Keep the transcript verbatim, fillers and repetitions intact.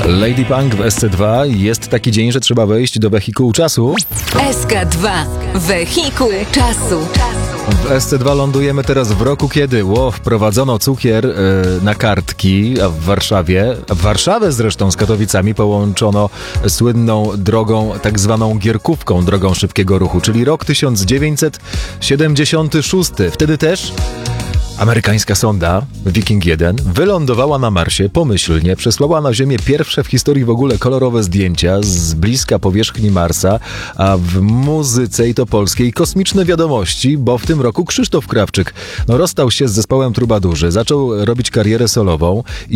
Lady Punk w S C dwa. Jest taki dzień, że trzeba wejść do wehikułu czasu. S K dwa. Wehikuł czasu. W S C dwa lądujemy teraz w roku, kiedy ło, wprowadzono cukier yy, na kartki, a w Warszawie, w Warszawę zresztą z Katowicami połączono słynną drogą, tak zwaną gierkówką, drogą szybkiego ruchu, czyli rok tysiąc dziewięćset siedemdziesiąty szósty. Wtedy też amerykańska sonda Viking jeden wylądowała na Marsie pomyślnie, przesłała na Ziemię pierwsze w historii w ogóle kolorowe zdjęcia z bliska powierzchni Marsa, a w muzyce i to polskiej kosmiczne wiadomości, bo w tym roku Krzysztof Krawczyk no, rozstał się z zespołem Trubadurzy, zaczął robić karierę solową i